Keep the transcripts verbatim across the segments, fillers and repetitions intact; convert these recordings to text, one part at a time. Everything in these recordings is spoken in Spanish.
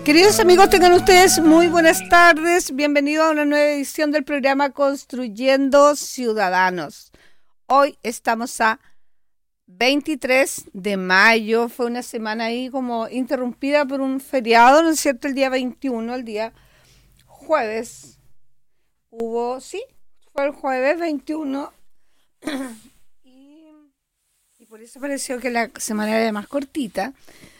Queridos amigos, tengan ustedes muy buenas tardes. Bienvenidos a una nueva edición del programa Construyendo Ciudadanos. Hoy estamos a veintitrés de mayo. Fue una semana ahí como interrumpida por un feriado, ¿no es cierto? El día veintiuno, el día jueves. Hubo, sí, fue el jueves veintiuno. y, y por eso pareció que la semana era más cortita.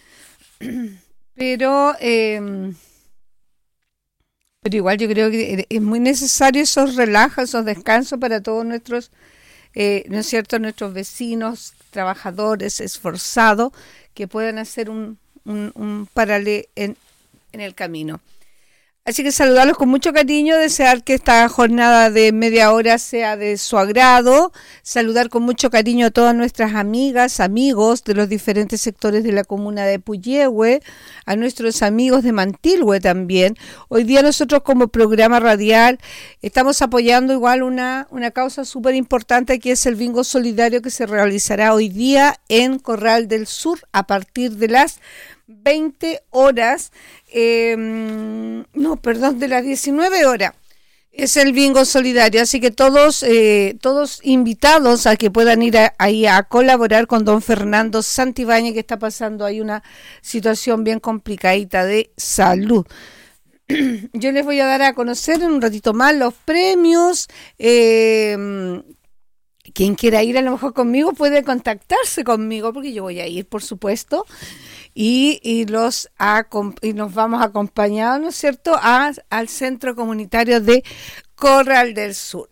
Pero, eh, pero igual yo creo que es muy necesario esos relajos, esos descansos para todos nuestros, eh, ¿no es cierto?, nuestros vecinos, trabajadores, esforzados, que puedan hacer un, un, un paralelo en, en el camino. Así que saludarlos con mucho cariño, desear que esta jornada de media hora sea de su agrado, saludar con mucho cariño a todas nuestras amigas, amigos de los diferentes sectores de la comuna de Puyehue, a nuestros amigos de Mantilhue también. Hoy día nosotros como programa radial estamos apoyando igual una, una causa súper importante que es el bingo solidario que se realizará hoy día en Corral del Sur a partir de las veinte horas, eh, no, perdón, de las diecinueve horas. Es el bingo solidario, así que todos eh, todos invitados a que puedan ir a, ahí a colaborar con don Fernando Santibáñez, que está pasando ahí una situación bien complicadita de salud. Yo les voy a dar a conocer en un ratito más los premios. Eh, quien quiera ir a lo mejor conmigo puede contactarse conmigo, porque yo voy a ir, por supuesto. Y, y, los y nos vamos acompañados, ¿no es cierto?, a, al Centro Comunitario de Corral del Sur.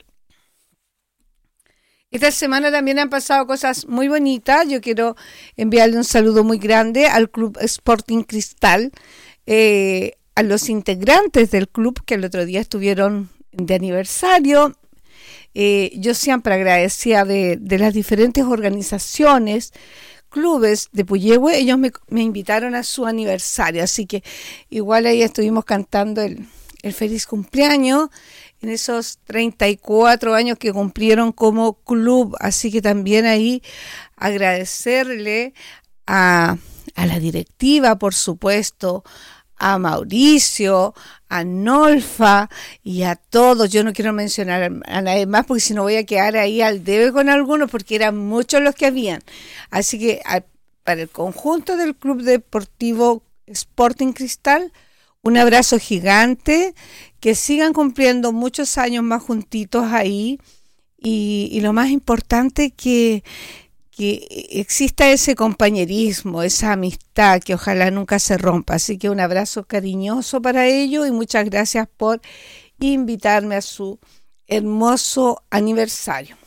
Esta semana también han pasado cosas muy bonitas. Yo quiero enviarle un saludo muy grande al Club Sporting Cristal, eh, a los integrantes del club que el otro día estuvieron de aniversario. Eh, yo siempre agradecía de, de las diferentes organizaciones, clubes de Puyehue. Ellos me, me invitaron a su aniversario, así que igual ahí estuvimos cantando el, el feliz cumpleaños en esos treinta y cuatro años que cumplieron como club, así que también ahí agradecerle a, a la directiva, por supuesto, a Mauricio, a Nolfa y a todos. Yo no quiero mencionar a nadie más porque si no voy a quedar ahí al debe con algunos, porque eran muchos los que habían. Así que a, para el conjunto del Club Deportivo Sporting Cristal, un abrazo gigante, que sigan cumpliendo muchos años más juntitos ahí y, y lo más importante que que exista ese compañerismo, esa amistad que ojalá nunca se rompa. Así que un abrazo cariñoso para ellos y muchas gracias por invitarme a su hermoso aniversario.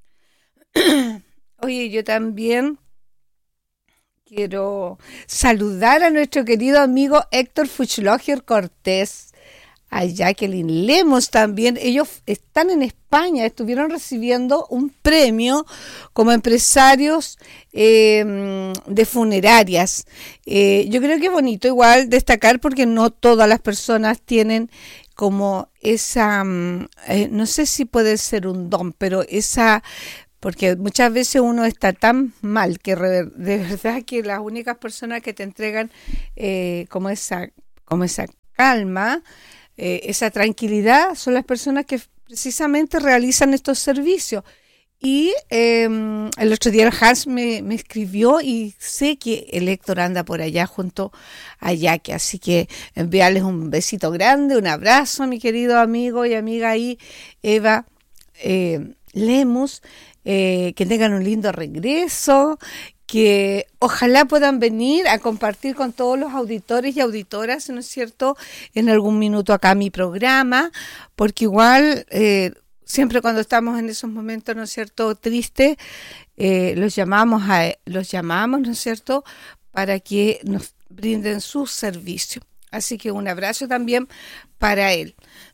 Oye, yo también quiero saludar a nuestro querido amigo Héctor Fuchloger Cortés, a Jacqueline Lemos también. Ellos están en España, estuvieron recibiendo un premio como empresarios eh, de funerarias. Eh, yo creo que es bonito igual destacar porque no todas las personas tienen como esa, eh, no sé si puede ser un don, pero esa, porque muchas veces uno está tan mal que de verdad que las únicas personas que te entregan eh, como esa, como esa calma, Eh, esa tranquilidad, son las personas que precisamente realizan estos servicios. Y eh, el otro día el Hans me, me escribió y sé que el Héctor anda por allá junto a Yaque, así que enviarles un besito grande, un abrazo a mi querido amigo y amiga ahí, Eva eh, Lemus, eh, que tengan un lindo regreso, que ojalá puedan venir a compartir con todos los auditores y auditoras, ¿no es cierto?, en algún minuto acá a mi programa, porque igual eh, siempre cuando estamos en esos momentos, ¿no es cierto?, tristes, eh, los llamamos, a, los llamamos, ¿no es cierto?, para que nos brinden su servicio. Así que un abrazo también para él.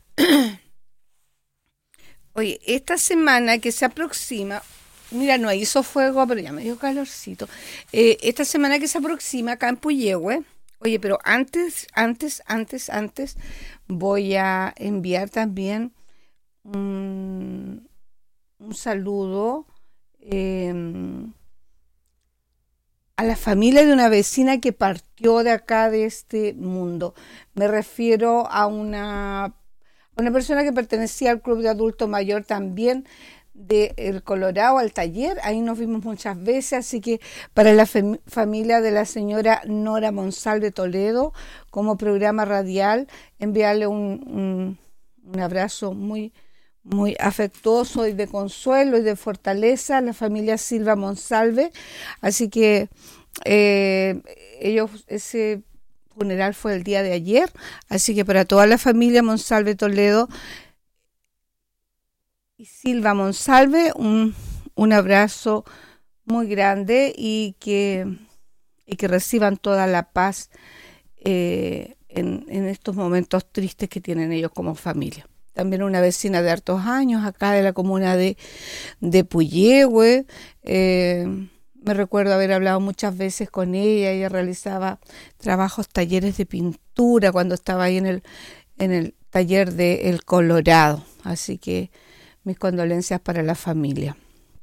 Oye, esta semana que se aproxima, mira, no hizo fuego, pero ya me dio calorcito. Eh, esta semana que se aproxima acá en Puyehue, oye, pero antes, antes, antes, antes, voy a enviar también un, un saludo eh, a la familia de una vecina que partió de acá, de este mundo. Me refiero a una, una persona que pertenecía al Club de Adulto Mayor también de El Colorado, al taller. Ahí nos vimos muchas veces, así que para la fam- familia de la señora Nora Monsalve Toledo, como programa radial, enviarle un, un, un abrazo muy muy afectuoso y de consuelo y de fortaleza a la familia Silva Monsalve. Así que eh, ellos, ese funeral fue el día de ayer, así que para toda la familia Monsalve Toledo y Silva Monsalve, un, un abrazo muy grande y que, y que reciban toda la paz eh, en, en estos momentos tristes que tienen ellos como familia. También una vecina de hartos años, acá de la comuna de, de Puyehue. Eh, me recuerdo haber hablado muchas veces con ella. Ella realizaba trabajos, talleres de pintura cuando estaba ahí en el, en el taller de El Colorado. Así que mis condolencias para la familia.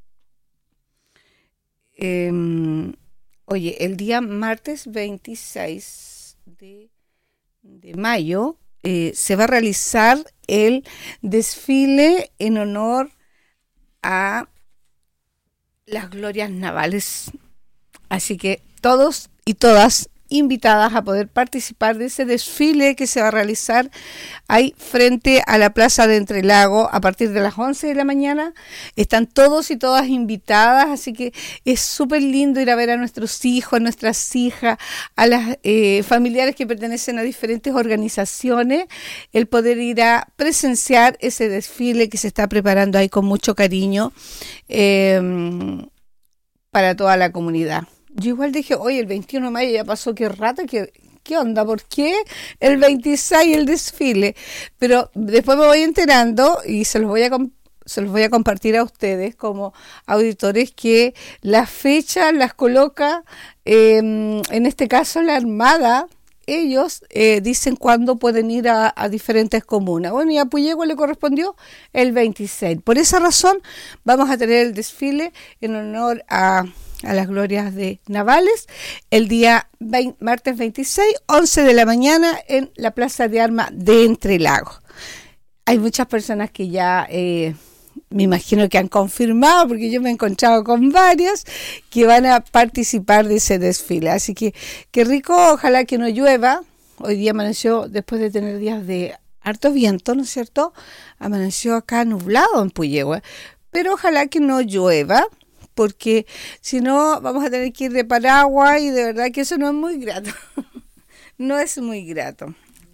Eh, oye, el día martes veintiséis de, de mayo eh, se va a realizar el desfile en honor a las glorias navales. Así que todos y todas invitadas a poder participar de ese desfile que se va a realizar ahí frente a la Plaza de Entrelago a partir de las once de la mañana. Están todos y todas invitadas, así que es súper lindo ir a ver a nuestros hijos, a nuestras hijas, a las eh, familiares que pertenecen a diferentes organizaciones, el poder ir a presenciar ese desfile que se está preparando ahí con mucho cariño eh, para toda la comunidad. Yo igual dije, oye, el veintiuno de mayo ya pasó, qué rato, qué, qué onda, ¿por qué el veintiséis el desfile? Pero después me voy enterando y se los voy a, se los voy a compartir a ustedes como auditores que las fechas las coloca, eh, en este caso la Armada. Ellos eh, dicen cuándo pueden ir a, a diferentes comunas. Bueno, y a Puyehue le correspondió el veintiséis. Por esa razón vamos a tener el desfile en honor a... a las glorias de navales, el día veinte, martes veintiséis, once de la mañana en la Plaza de Armas de Entrelagos. Hay muchas personas que ya eh, me imagino que han confirmado, porque yo me he encontrado con varias que van a participar de ese desfile, así que qué rico, ojalá que no llueva. Hoy día amaneció, después de tener días de harto viento, ¿no es cierto? Amaneció acá nublado en Puyehue, pero ojalá que no llueva, porque si no vamos a tener que ir de paraguas y de verdad que eso no es muy grato. No es muy grato.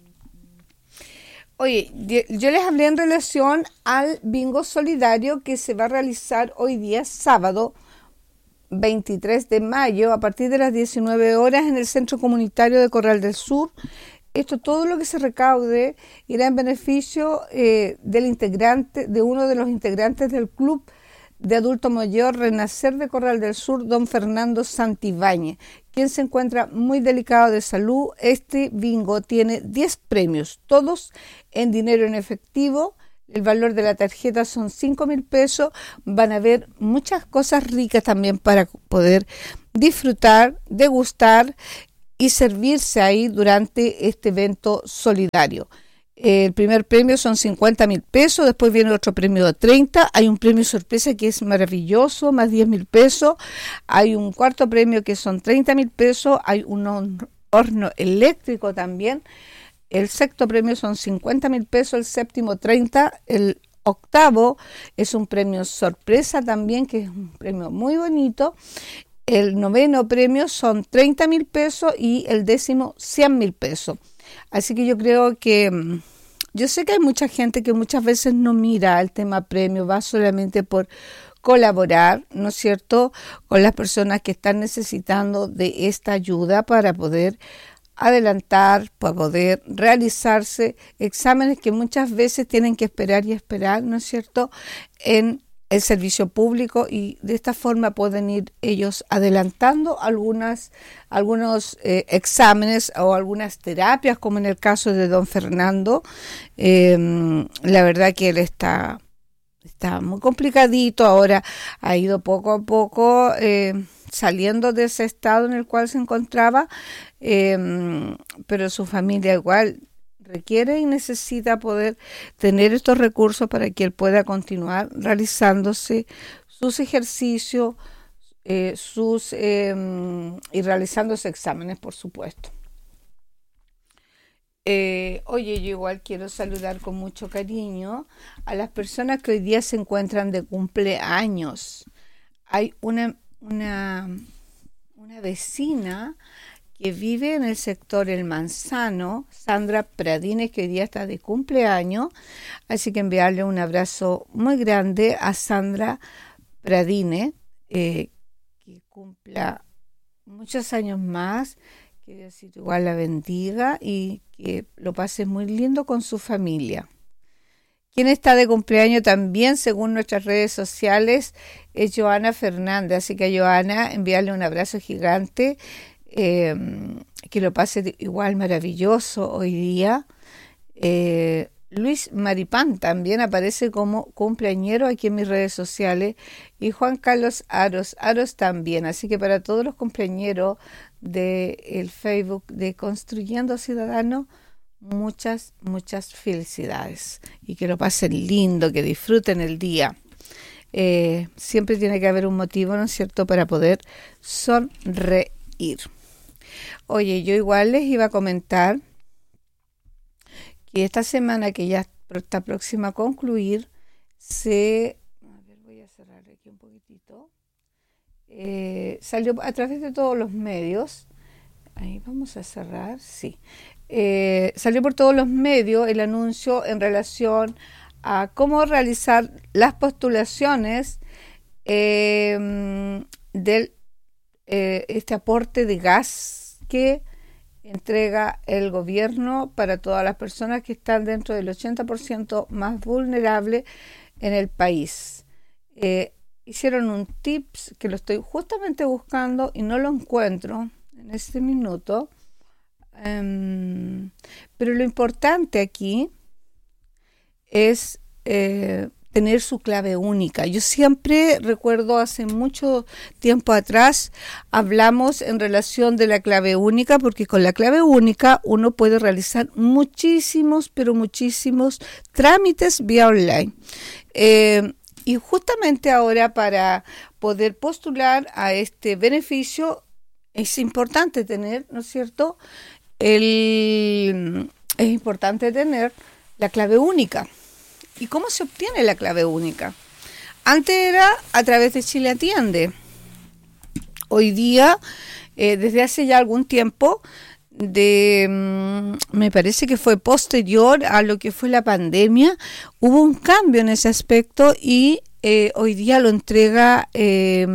Oye, yo les hablé en relación al bingo solidario que se va a realizar hoy día, sábado veintitrés de mayo, a partir de las diecinueve horas en el Centro Comunitario de Corral del Sur. Esto, todo lo que se recaude irá en beneficio eh, del integrante, de uno de los integrantes del Club de Adulto Mayor Renacer de Corral del Sur, don Fernando Santibáñez, quien se encuentra muy delicado de salud. Este bingo tiene diez premios, todos en dinero en efectivo. El valor de la tarjeta son cinco mil pesos. Van a haber muchas cosas ricas también para poder disfrutar, degustar y servirse ahí durante este evento solidario. El primer premio son cincuenta mil pesos, después viene otro premio de treinta, hay un premio sorpresa que es maravilloso, más diez mil pesos, hay un cuarto premio que son treinta mil pesos, hay un horno eléctrico también, el sexto premio son cincuenta mil pesos, el séptimo treinta, el octavo es un premio sorpresa también, que es un premio muy bonito, el noveno premio son treinta mil pesos y el décimo cien mil pesos. Así que yo creo que, yo sé que hay mucha gente que muchas veces no mira el tema premio, va solamente por colaborar, ¿no es cierto?, con las personas que están necesitando de esta ayuda para poder adelantar, para poder realizarse exámenes que muchas veces tienen que esperar y esperar, ¿no es cierto?, en el servicio público, y de esta forma pueden ir ellos adelantando algunas algunos eh, exámenes o algunas terapias, como en el caso de don Fernando. Eh, la verdad que él está está muy complicadito, ahora ha ido poco a poco eh, saliendo de ese estado en el cual se encontraba, eh, pero su familia igual requiere y necesita poder tener estos recursos para que él pueda continuar realizándose sus ejercicios eh, sus eh, y realizándose exámenes, por supuesto. Eh, oye, yo igual quiero saludar con mucho cariño a las personas que hoy día se encuentran de cumpleaños. Hay una, una, una vecina que vive en el sector El Manzano, Sandra Pradines, que hoy día está de cumpleaños, así que enviarle un abrazo muy grande a Sandra Pradines, eh, que cumpla muchos años más, que Diosito igual la bendiga y que lo pase muy lindo con su familia. Quien está de cumpleaños también, según nuestras redes sociales, es Joana Fernández, así que a Joana enviarle un abrazo gigante, eh, que lo pase igual maravilloso hoy día. Eh, Luis Maripán también aparece como cumpleañero aquí en mis redes sociales y Juan Carlos Aros, Aros también, así que para todos los cumpleañeros del Facebook de Construyendo Ciudadanos, muchas, muchas felicidades y que lo pasen lindo, que disfruten el día. Eh, siempre tiene que haber un motivo, ¿no es cierto?, para poder sonreír. Oye, yo igual les iba a comentar que esta semana que ya está próxima a concluir, se... A ver, voy a cerrar aquí un poquitito. Eh, salió a través de todos los medios. Ahí vamos a cerrar, sí. Eh, salió por todos los medios el anuncio en relación a cómo realizar las postulaciones eh, del eh, este aporte de gas que entrega el gobierno para todas las personas que están dentro del ochenta por ciento más vulnerable en el país. Eh, hicieron un tips que lo estoy justamente buscando y no lo encuentro en este minuto, um, pero lo importante aquí es eh, tener su clave única. Yo siempre recuerdo hace mucho tiempo atrás hablamos en relación de la clave única, porque con la clave única uno puede realizar muchísimos, pero muchísimos trámites vía online. Eh, y justamente ahora para poder postular a este beneficio es importante tener, ¿no es cierto? El, es importante tener la clave única. ¿Y cómo se obtiene la clave única? Antes era a través de Chile Atiende. Hoy día, eh, desde hace ya algún tiempo, de, mm, me parece que fue posterior a lo que fue la pandemia, hubo un cambio en ese aspecto y eh, hoy día lo entrega eh,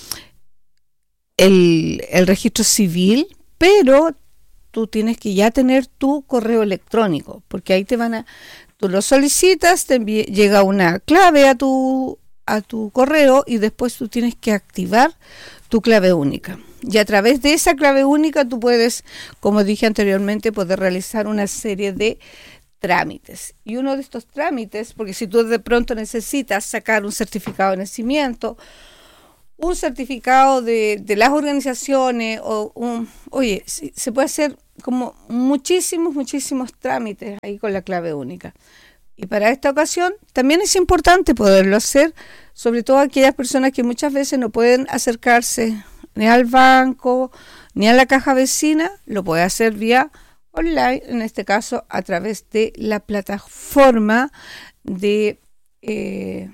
el, el registro civil, pero tú tienes que ya tener tu correo electrónico, porque ahí te van a... Tú lo solicitas, te envía, llega una clave a tu, a tu correo y después tú tienes que activar tu clave única. Y a través de esa clave única tú puedes, como dije anteriormente, poder realizar una serie de trámites. Y uno de estos trámites, porque si tú de pronto necesitas sacar un certificado de nacimiento, un certificado de, de las organizaciones, o un, oye, se puede hacer como muchísimos, muchísimos trámites ahí con la clave única. Y para esta ocasión también es importante poderlo hacer, sobre todo aquellas personas que muchas veces no pueden acercarse ni al banco, ni a la caja vecina, lo puede hacer vía online, en este caso a través de la plataforma de, eh,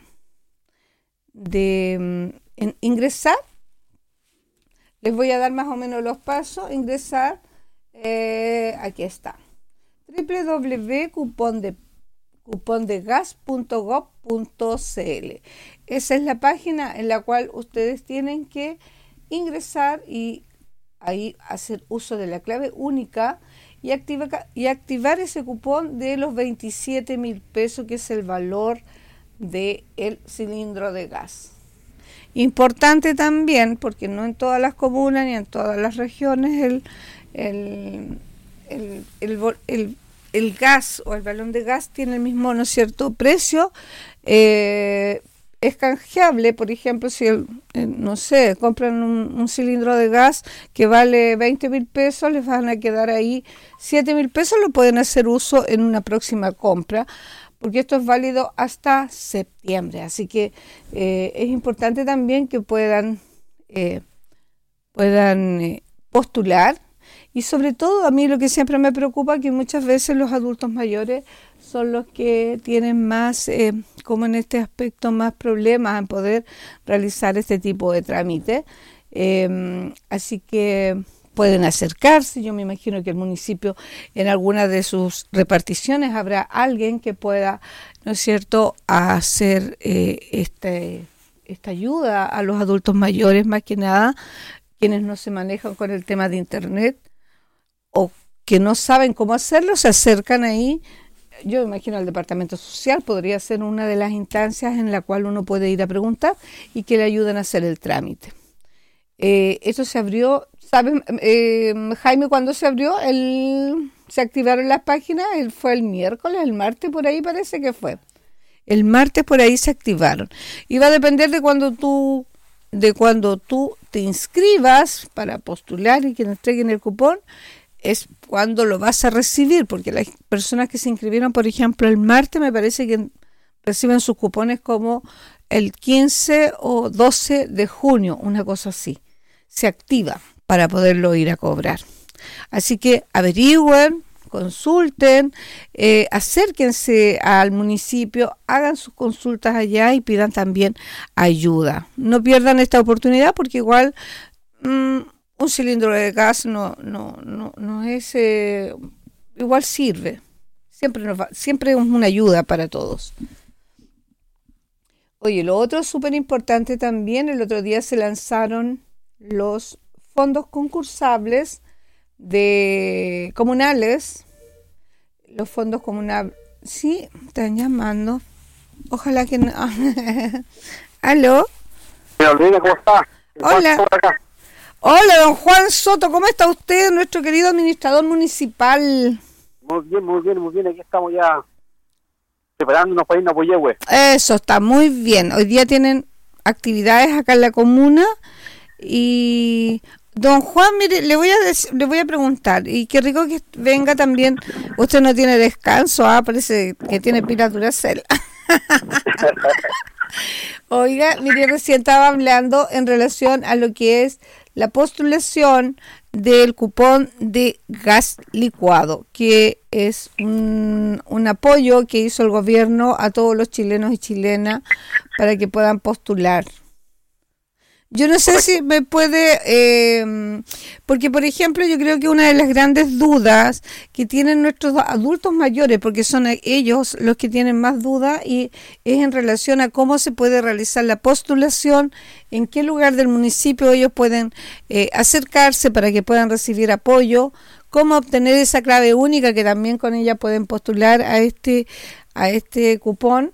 de en ingresar. Les voy a dar más o menos los pasos. Ingresar, eh, aquí está, doble u doble u doble u punto cupón de gas punto gob punto c l. Esa es la página en la cual ustedes tienen que ingresar y ahí hacer uso de la clave única y, activa, y activar ese cupón de los veintisiete mil pesos, que es el valor del cilindro de gas. Importante también, porque no en todas las comunas ni en todas las regiones el, el, el, el, el, el gas o el balón de gas tiene el mismo, ¿no es cierto?, precio. Eh, es canjeable. Por ejemplo, si, el, eh, no sé, compran un, un cilindro de gas que vale veinte mil pesos, les van a quedar ahí siete mil pesos, lo pueden hacer uso en una próxima compra, porque esto es válido hasta septiembre. Así que eh, es importante también que puedan, eh, puedan eh, postular. Y sobre todo, a mí lo que siempre me preocupa es que muchas veces los adultos mayores son los que tienen más, eh, como en este aspecto, más problemas en poder realizar este tipo de trámite. Eh, así que pueden acercarse. Yo me imagino que el municipio, en alguna de sus reparticiones, habrá alguien que pueda, ¿no es cierto?, hacer eh, este, esta ayuda a los adultos mayores, más que nada, quienes no se manejan con el tema de Internet o que no saben cómo hacerlo, se acercan ahí. Yo me imagino el departamento social podría ser una de las instancias en la cual uno puede ir a preguntar y que le ayuden a hacer el trámite. Eh, esto se abrió, ¿sabes, eh, Jaime, cuándo se abrió? El, se activaron las páginas, el, fue el miércoles, el martes, por ahí parece que fue. El martes por ahí se activaron. Y va a depender de cuando tú, de cuando tú te inscribas para postular y que te entreguen el cupón, es cuando lo vas a recibir, porque las personas que se inscribieron, por ejemplo, el martes, me parece que reciben sus cupones como el quince o doce de junio, una cosa así. Se activa para poderlo ir a cobrar. Así que averigüen, consulten, eh, acérquense al municipio, hagan sus consultas allá y pidan también ayuda. No pierdan esta oportunidad porque igual mmm, un cilindro de gas no no no no es eh, igual sirve. Siempre nos va, siempre es una ayuda para todos. Oye, lo otro súper importante también, el otro día se lanzaron los fondos concursables de comunales, los fondos comunales. Sí, están llamando. Ojalá que no. ¿Aló? ¿Cómo está? Hola. Hola, don Juan Soto, ¿cómo está usted, nuestro querido administrador municipal? Muy bien, muy bien, muy bien. Aquí estamos ya preparándonos para irnos a Puyehue. Eso, está muy bien. Hoy día tienen actividades acá en la comuna y... Don Juan, mire, le voy a decir, le voy a preguntar, y qué rico que venga también. Usted no tiene descanso, ah, parece que tiene pila Duracell. Oiga, mire, recién estaba hablando en relación a lo que es la postulación del cupón de gas licuado, que es un, un apoyo que hizo el gobierno a todos los chilenos y chilenas para que puedan postular. Yo no sé si me puede, eh, porque por ejemplo yo creo que una de las grandes dudas que tienen nuestros adultos mayores, porque son ellos los que tienen más dudas, y es en relación a cómo se puede realizar la postulación, en qué lugar del municipio ellos pueden eh, acercarse para que puedan recibir apoyo, cómo obtener esa clave única que también con ella pueden postular a este a este cupón.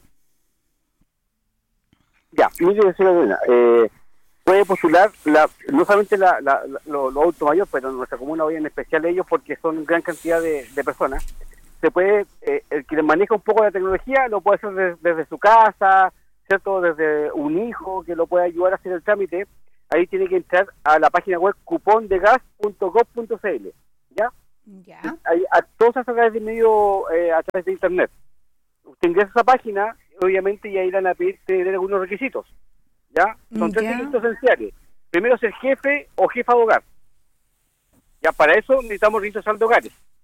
Ya, mire, señora, eh, puede postular la, no solamente la, la, la, los lo adultos mayores, pero en nuestra comuna hoy en especial ellos, porque son gran cantidad de, de personas. Se puede, eh, el que maneja un poco la tecnología lo puede hacer desde, desde su casa, ¿cierto? Desde un hijo que lo puede ayudar a hacer el trámite. Ahí tiene que entrar a la página web cupondegas punto gov punto cl, ¿ya? Ya. Ahí, a, todos a través de medio, eh, a través de internet. Usted ingresa a esa página, obviamente, y ahí van a pedir tener algunos requisitos. ¿Ya? Son tres requisitos esenciales. Primero, ser jefe o jefa de hogar. Ya, para eso necesitamos registro social de hogares.